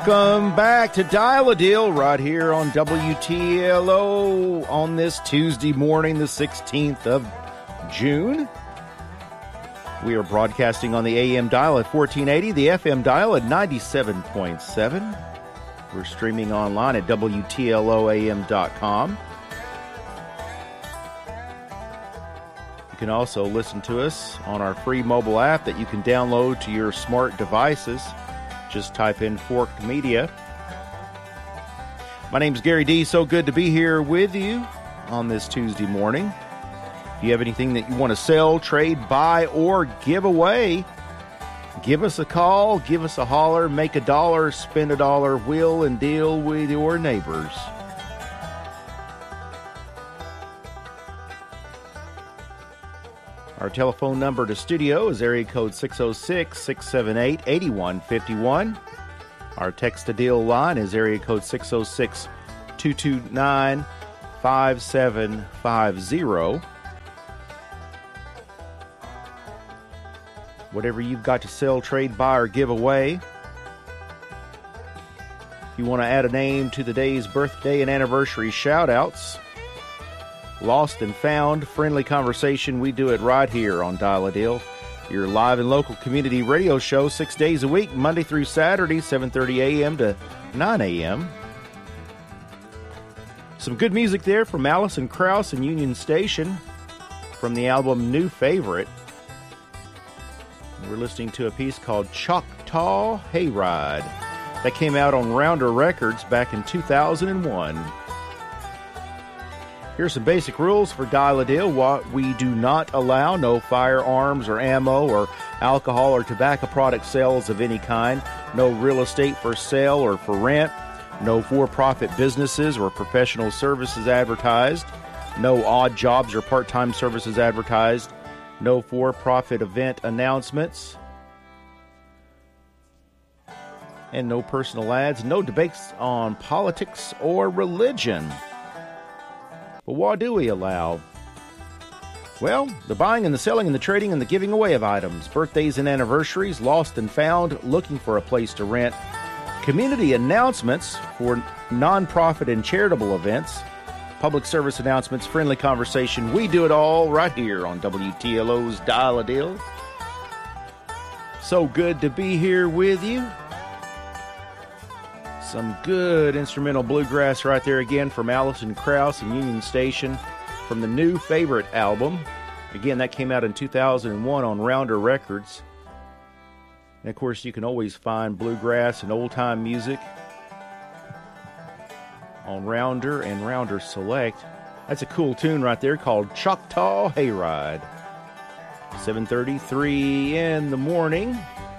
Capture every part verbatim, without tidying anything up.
Welcome back to Dial a Deal right here on W T L O on this Tuesday morning, the sixteenth of June. We are broadcasting on the A M dial at fourteen eighty, the F M dial at ninety-seven point seven. We're streaming online at W T L O A M dot com. You can also listen to us on our free mobile app that you can download to your smart devices. Just type in Forked Media. My name's Gary D. So good to be here with you on this Tuesday morning. If you have anything that you want to sell, trade, buy, or give away, give us a call, give us a holler, make a dollar, spend a dollar, will and deal with your neighbors. Our telephone number to studio is area code six oh six, six seven eight, eight one five one. Our text-to-deal line is area code six oh six, two two nine, five seven five zero. Whatever you've got to sell, trade, buy, or give away. If you want to add a name to the day's birthday and anniversary shout-outs, Lost and Found, friendly conversation, we do it right here on Dial a Deal, your live and local community radio show six days a week, Monday through Saturday, seven thirty a.m. to nine a.m. Some good music there from Allison Krauss and Union Station from the album New Favorite. We're listening to a piece called Choctaw Hayride that came out on Rounder Records back in two thousand one. Here's some basic rules for Dial a Deal. What we do not allow: no firearms or ammo or alcohol or tobacco product sales of any kind, no real estate for sale or for rent, no for-profit businesses or professional services advertised, no odd jobs or part-time services advertised, no for-profit event announcements, and no personal ads, no debates on politics or religion. But what do we allow? Well, the buying and the selling and the trading and the giving away of items, birthdays and anniversaries, lost and found, looking for a place to rent, community announcements for nonprofit and charitable events, public service announcements, friendly conversation. We do it all right here on W T L O's Dial a Deal. So good to be here with you. Some good instrumental bluegrass right there again from Allison Krauss and Union Station from the New Favorite album. Again, that came out in two thousand one on Rounder Records. And of course, you can always find bluegrass and old-time music on Rounder and Rounder Select. That's a cool tune right there called Choctaw Hayride. seven thirty-three in the morning.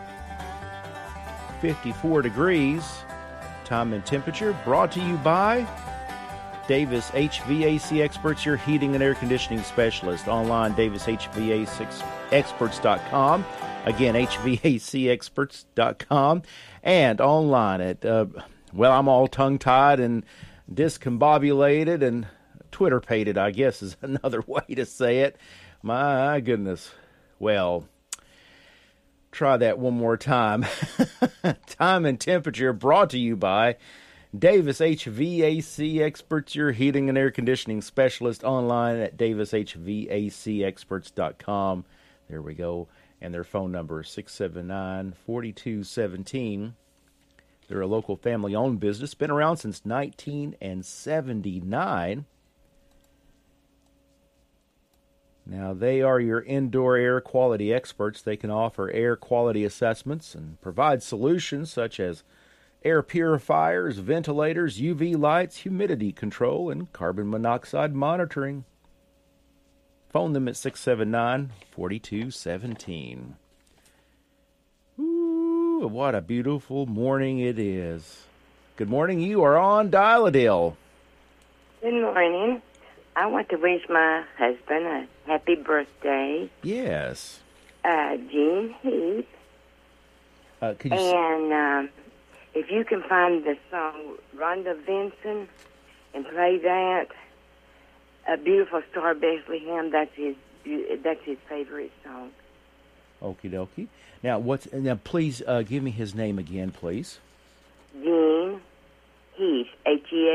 fifty-four degrees. Time and temperature brought to you by Davis H V A C Experts, your heating and air conditioning specialist. Online, Davis H V A C experts dot com. Again, H V A C experts dot com. And online at, uh, well, I'm all tongue-tied and discombobulated and Twitter-pated, I guess is another way to say it. My goodness. Well, try that one more time. Time and temperature brought to you by Davis H V A C Experts, your heating and air conditioning specialist. Online at Davis H V A C experts dot com. There we go. And their phone number is six seven nine, four two one seven. They're a local family-owned business. Been around since nineteen seventy-nine. Now, they are your indoor air quality experts. They can offer air quality assessments and provide solutions such as air purifiers, ventilators, U V lights, humidity control, and carbon monoxide monitoring. Phone them at six seven nine, four two one seven. Ooh, what a beautiful morning it is. Good morning. You are on Dial a Deal. Good morning. I want to wish my husband a happy birthday. Yes. Uh, Gene Heath. Uh, could you and um, if you can find the song Rhonda Vinson and play that, A Beautiful Star Bethlehem, that's his that's his favorite song. Okie dokie. Now, what's now? Please uh, give me his name again, please. Gene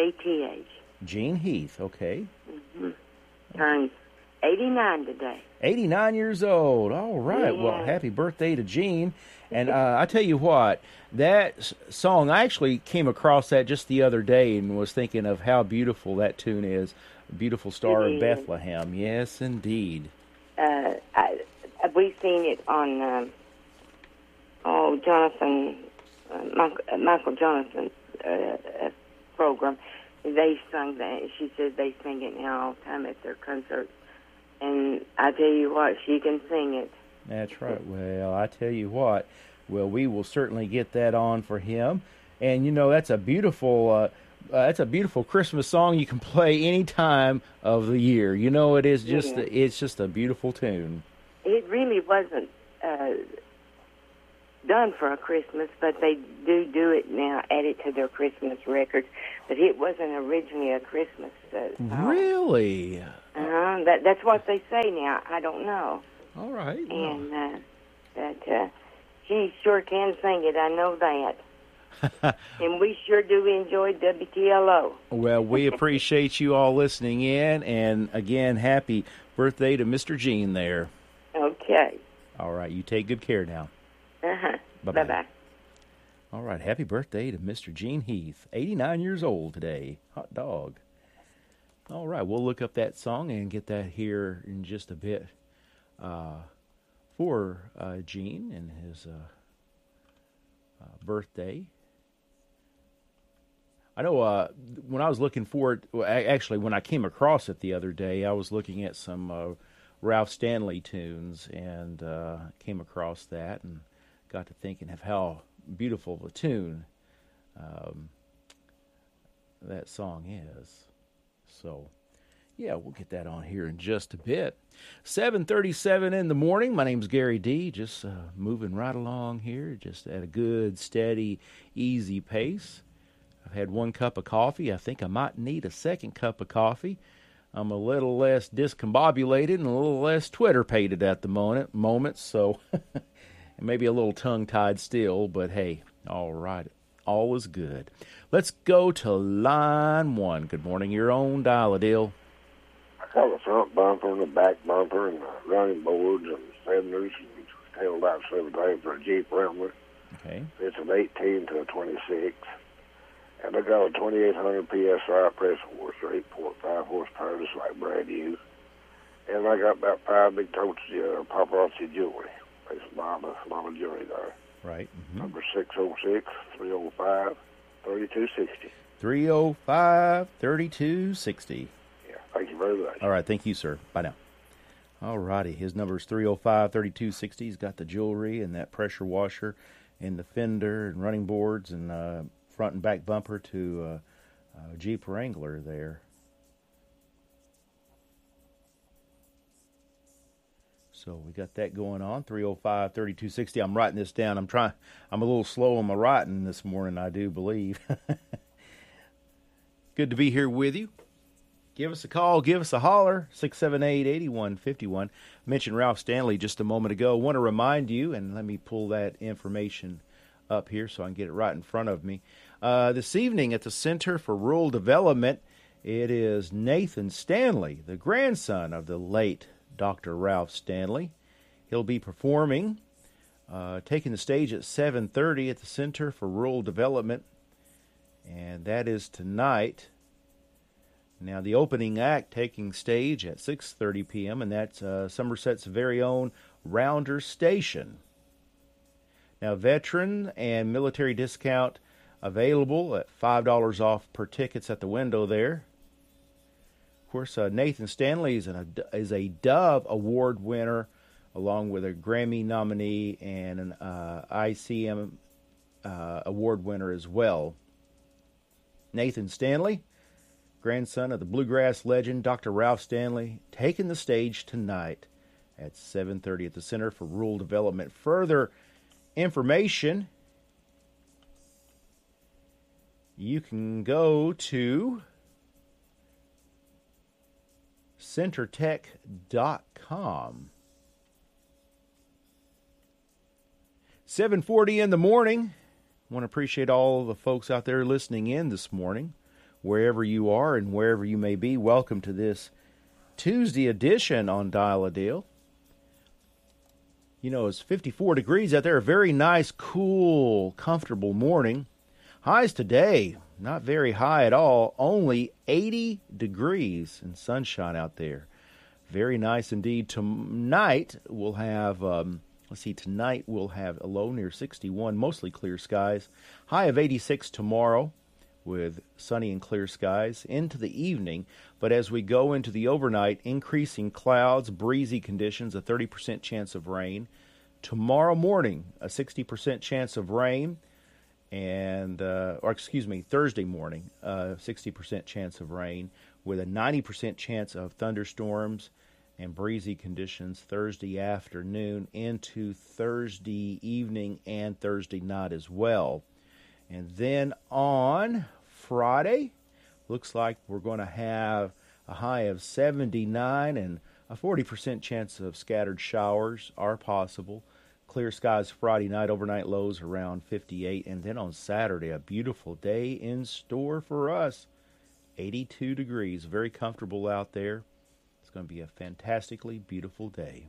A T H. Gene Heath, okay. Mm-hmm. Turns eighty-nine today. eighty-nine years old. All right. Yeah. Well, happy birthday to Gene. And uh, I tell you what, that s- song, I actually came across that just the other day and was thinking of how beautiful that tune is. Beautiful Star It of is. Bethlehem. Yes, indeed. Uh, I, we've seen it on, um, oh, Jonathan, uh, Michael, uh, Michael Jonathan's uh, uh, program. They sung that. She said they sing it now all the time at their concerts. And I tell you what, she can sing it. That's right. Well, I tell you what, well, we will certainly get that on for him. And, you know, that's a beautiful... Uh, Uh, that's a beautiful Christmas song you can play any time of the year. You know, it is just Yeah. it's just a beautiful tune. It really wasn't uh, done for a Christmas, but they do do it now, add it to their Christmas records. But it wasn't originally a Christmas uh, song. Really? Uh-huh. That, that's what they say now. I don't know. All right. Well. And uh, but uh, she sure can sing it. I know that. And we sure do enjoy W T L O. Well, we appreciate you all listening in, and again, happy birthday to Mister Gene there. Okay. All right, you take good care now. Uh-huh. Bye-bye. Bye-bye. All right, happy birthday to Mister Gene Heath, eighty-nine years old today. Hot dog. All right, we'll look up that song and get that here in just a bit uh, for uh, Gene and his uh, uh, birthday. I know uh, when I was looking for it, well, actually when I came across it the other day, I was looking at some uh, Ralph Stanley tunes and uh, came across that and got to thinking of how beautiful of a tune um, that song is. So, yeah, we'll get that on here in just a bit. seven thirty-seven in the morning. My name's Gary D. Just uh, moving right along here, just at a good, steady, easy pace. I've had one cup of coffee. I think I might need a second cup of coffee. I'm a little less discombobulated and a little less Twitter-pated at the moment, moment so maybe a little tongue-tied still, but hey, all right, all is good. Let's go to line one. Good morning, your own Dial-A-Deal. I got the front bumper and the back bumper and the running boards and fenders and tail light seventeen for a Jeep Wrangler. Okay. It's an eighteen to a twenty-six. And I got a twenty-eight hundred P S I pressure washer, eight point five horsepower, just like Brad used. And I got about five big totes of uh, paparazzi jewelry. There's a lot of, a lot of jewelry there. Right. Mm-hmm. Number six oh six, three oh five, thirty-two sixty. three oh five, thirty-two sixty. Yeah, thank you very much. All right, thank you, sir. Bye now. All righty, his number is three oh five, thirty-two sixty. He's got the jewelry and that pressure washer and the fender and running boards and uh, front and back bumper to uh, uh, Jeep Wrangler there. So we got that going on, three oh five, thirty-two sixty. I'm writing this down. I'm trying. I'm a little slow on my writing this morning, I do believe. Good to be here with you. Give us a call. Give us a holler. six seven eight, eight one five one. I mentioned Ralph Stanley just a moment ago. I want to remind you, and let me pull that information up here so I can get it right in front of me. Uh, this evening at the Center for Rural Development, it is Nathan Stanley, the grandson of the late Doctor Ralph Stanley. He'll be performing, uh, taking the stage at seven thirty at the Center for Rural Development, and that is tonight. Now, the opening act taking stage at six thirty p.m., and that's uh, Somerset's very own Rounder Station. Now, veteran and military discount available at five dollars off per tickets at the window there. Of course, uh, Nathan Stanley is, an, is a Dove Award winner, along with a Grammy nominee and an uh, I C M uh, Award winner as well. Nathan Stanley, grandson of the bluegrass legend Doctor Ralph Stanley, taking the stage tonight at seven thirty at the Center for Rural Development. Further information, you can go to centertech dot com. seven forty in the morning. I want to appreciate all the folks out there listening in this morning. wherever you are and wherever you may be. Welcome to this Tuesday edition on Dial a Deal. You know, it's fifty-four degrees out there, a very nice, cool, comfortable morning. Highs today, not very high at all, only eighty degrees and sunshine out there. Very nice indeed. Tonight we'll have, um, let's see, tonight we'll have a low near sixty-one, mostly clear skies. High of eighty-six tomorrow with sunny and clear skies into the evening. But as we go into the overnight, increasing clouds, breezy conditions, a thirty percent chance of rain. Tomorrow morning, a sixty percent chance of rain. And, uh, or excuse me, Thursday morning, uh, sixty percent chance of rain with a ninety percent chance of thunderstorms and breezy conditions Thursday afternoon into Thursday evening and Thursday night as well. And then on Friday, looks like we're going to have a high of seventy-nine and a forty percent chance of scattered showers are possible. Clear skies Friday night, overnight lows around fifty-eight. And then on Saturday, a beautiful day in store for us. eighty-two degrees, very comfortable out there. It's going to be a fantastically beautiful day.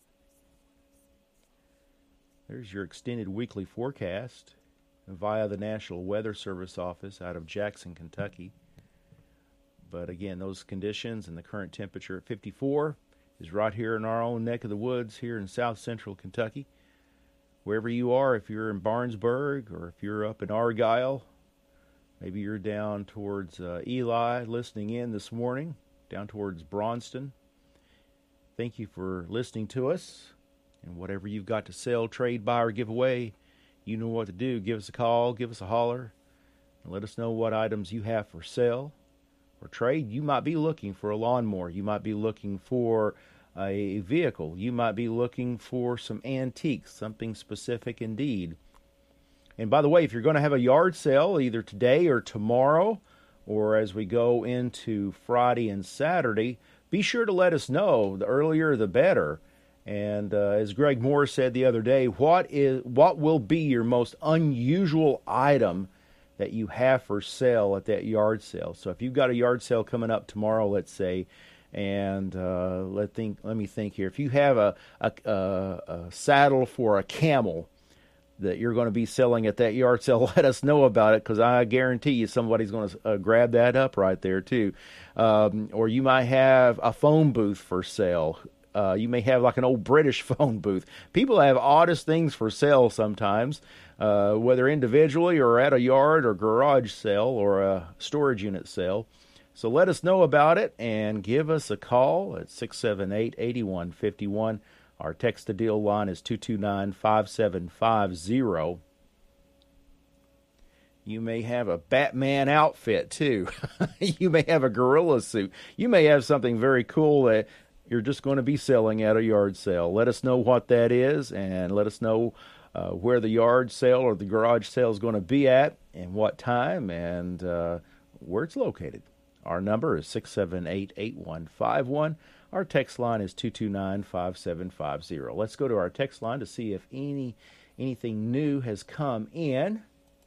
There's your extended weekly forecast via the National Weather Service office out of Jackson, Kentucky. But again, those conditions and the current temperature at fifty-four is right here in our own neck of the woods here in south central Kentucky. Wherever you are, if you're in Barnesburg or if you're up in Argyle, maybe you're down towards uh, Eli listening in this morning, down towards Braunston. Thank you for listening to us. And whatever you've got to sell, trade, buy, or give away, you know what to do. Give us a call, give us a holler, and let us know what items you have for sale or trade. You might be looking for a lawnmower. You might be looking for a vehicle. You might be looking for some antiques, something specific indeed. And by the way, if you're going to have a yard sale either today or tomorrow, or as we go into Friday and Saturday, be sure to let us know. The earlier, the better. And uh, as Greg Moore said the other day, what is what will be your most unusual item that you have for sale at that yard sale? So if you've got a yard sale coming up tomorrow, let's say, and uh, let think. Let me think here. If you have a, a, a, a saddle for a camel that you're going to be selling at that yard sale, let us know about it, because I guarantee you somebody's going to uh, grab that up right there too. Um, or you might have a phone booth for sale. Uh, you may have like an old British phone booth. People have oddest things for sale sometimes, uh, whether individually or at a yard or garage sale or a storage unit sale. So let us know about it and give us a call at six seven eight, eight one five one. Our text-to-deal line is two two nine, five seven five zero. You may have a Batman outfit, too. You may have a gorilla suit. You may have something very cool that you're just going to be selling at a yard sale. Let us know what that is, and let us know uh, where the yard sale or the garage sale is going to be at and what time and uh, where it's located. Our number is six seven eight, eight one five one. Our text line is two two nine, five seven five zero. Let's go to our text line to see if any anything new has come in.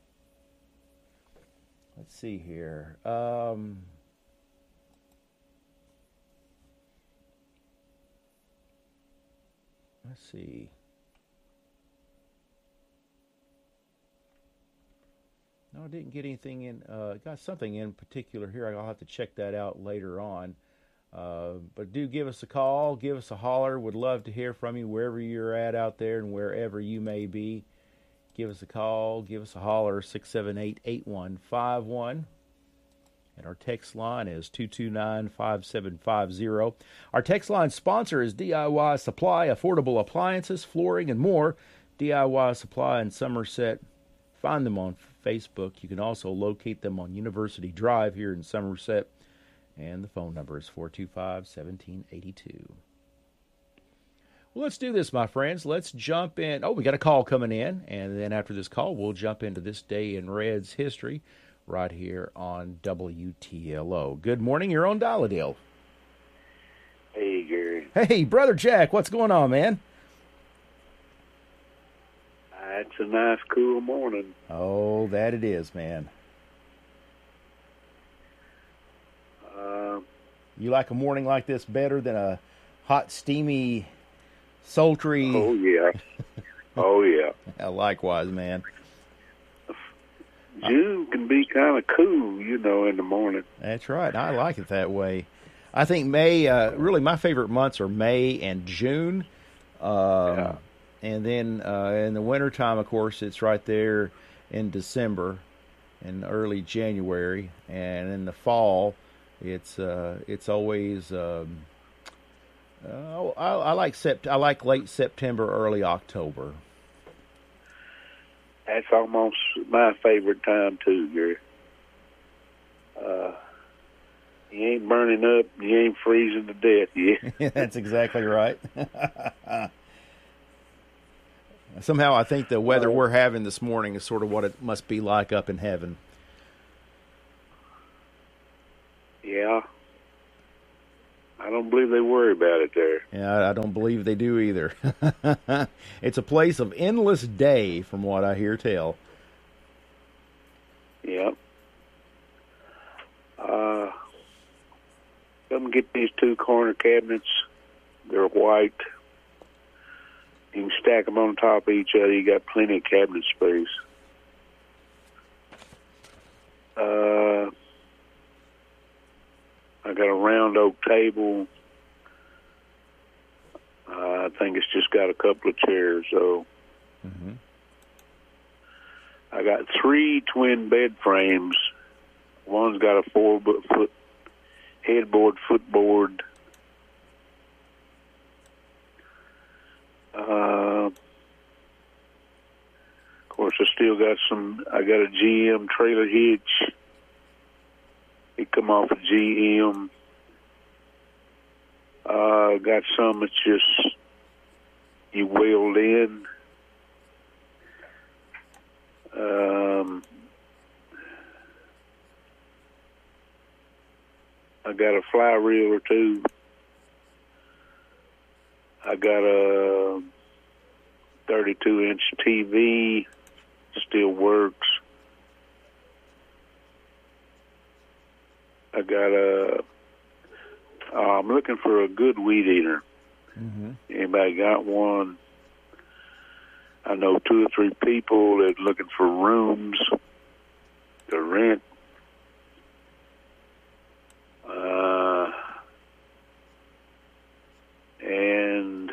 Let's see here. Um, let's see. No, I didn't get anything in. Uh, got something in particular here. I'll have to check that out later on. Uh, but do give us a call. Give us a holler. Would love to hear from you wherever you're at out there and wherever you may be. Give us a call. Give us a holler. six seven eight, eight one five one. And our text line is two two nine, five seven five zero. Our text line sponsor is D I Y Supply, affordable appliances, flooring, and more. D I Y Supply in Somerset. Find them on Facebook. You can also locate them on University Drive here in Somerset. And the phone number is four two five, one seven eight two. Well, let's do this, my friends. Let's jump in. Oh, we got a call coming in. And then after this call, we'll jump into this day in Reds history right here on W T L O. Good morning. You're on Dial a Deal. Hey, Gary. Hey, Brother Jack. What's going on, man? Uh, it's a nice, cool morning. Oh, that it is, man. You like a morning like this better than a hot, steamy, sultry? Oh, yeah. Oh, yeah. Yeah, likewise, man. June can be kind of cool, you know, in the morning. That's right. I like it that way. I think May, uh, really my favorite months are May and June. Um, Yeah. And then uh, in the wintertime, of course, it's right there in December and early January. And in the fall, it's uh, it's always um, uh, I, I like sept I like late September, early October. That's almost my favorite time, too, Gary. Uh, you ain't burning up, you ain't freezing to death yet. That's exactly right. Somehow I think the weather we're having this morning is sort of what it must be like up in heaven. Yeah. I don't believe they worry about it there. Yeah, I don't believe they do either. It's a place of endless day, from what I hear tell. Yep. Uh, come get these two corner cabinets. They're white. You can stack them on top of each other. You got plenty of cabinet space. Uh, I got a round oak table. Uh, I think it's just got a couple of chairs, though. Mm-hmm. I got three twin bed frames. One's got a four foot headboard, footboard. Uh, of course, I still got some. I got a G M trailer hitch. It come off a G M. Uh, got some that's just you weld in. Um, I got a fly reel or two. I got a thirty-two inch T V, still works. I got a, uh, I'm looking for a good weed eater. Mm-hmm. Anybody got one? I know two or three people that are looking for rooms to rent. Uh, and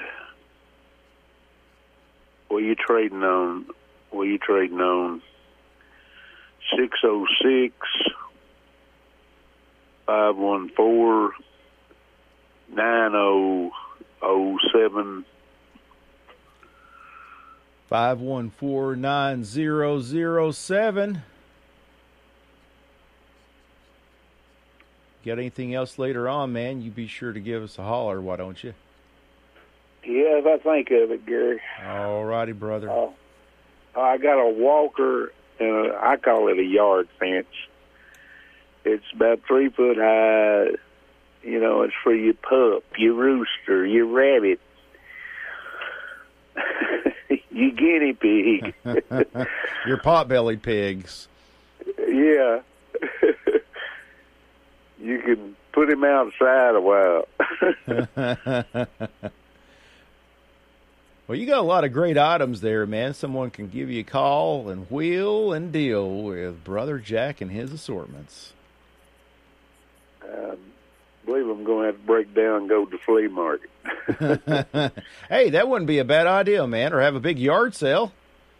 what are you trading on? What are you trading on? six oh six, five one four, nine oh oh seven. five one four, nine zero zero seven. Got anything else later on, man, you be sure to give us a holler, why don't you? Yeah, if I think of it, Gary. All righty, brother. Uh, I got a walker, and a, I call it a yard fence. It's about three foot high. You know, it's for your pup, your rooster, your rabbit, your guinea pig. Your pot-bellied pigs. Yeah. You can put him outside a while. Well, you got a lot of great items there, man. Someone can give you a call and wheel and deal with Brother Jack and his assortments. I believe I'm going to have to break down and go to the flea market. Hey, that wouldn't be a bad idea, man, or have a big yard sale.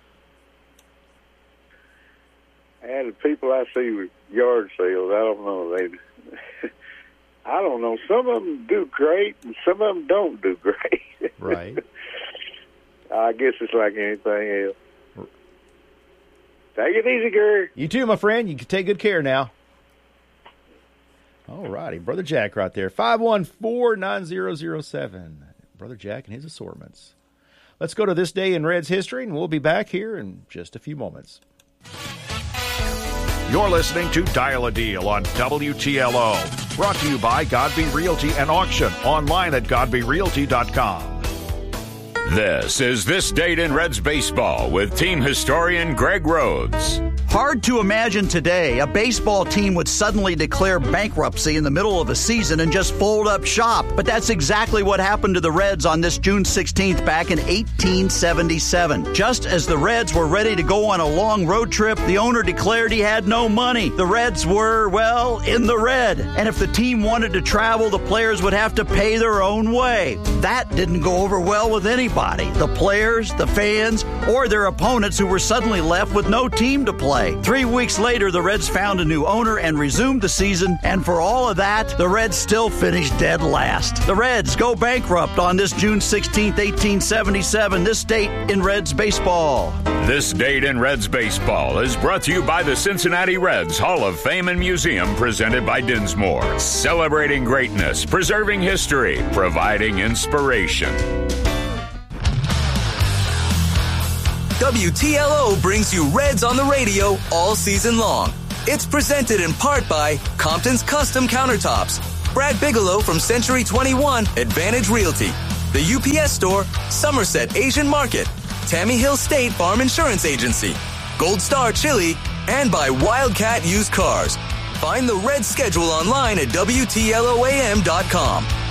And the people I see with yard sales, I don't know. They, I don't know. Some of them do great, and some of them don't do great. Right. I guess it's like anything else. Take it easy, Gary. You too, my friend. You can take good care now. All righty. Brother Jack right there. five one four, nine zero zero seven. Brother Jack and his assortments. Let's go to This Day in Red's History, and we'll be back here in just a few moments. You're listening to Dial a Deal on W T L O. Brought to you by Godby Realty and Auction. Online at godby realty dot com. This is This Date in Reds Baseball with team historian Greg Rhodes. Hard to imagine today a baseball team would suddenly declare bankruptcy in the middle of a season and just fold up shop. But that's exactly what happened to the Reds on this June sixteenth back in eighteen seventy-seven. Just as the Reds were ready to go on a long road trip, the owner declared he had no money. The Reds were, well, in the red. And if the team wanted to travel, the players would have to pay their own way. That didn't go over well with anybody. The players, the fans, or their opponents who were suddenly left with no team to play. Three weeks later, the Reds found a new owner and resumed the season, and for all of that, the Reds still finished dead last. The Reds go bankrupt on this June sixteenth, eighteen seventy-seven, this date in Reds baseball. This date in Reds baseball is brought to you by the Cincinnati Reds Hall of Fame and Museum, presented by Dinsmore. Celebrating greatness, preserving history, providing inspiration. W T L O brings you Reds on the radio all season long. It's presented in part by Compton's Custom Countertops, Brad Bigelow from Century twenty-one, Advantage Realty, the U P S Store, Somerset Asian Market, Tammy Hill State Farm Insurance Agency, Gold Star Chili, and by Wildcat Used Cars. Find the Reds schedule online at W T L O A M dot com.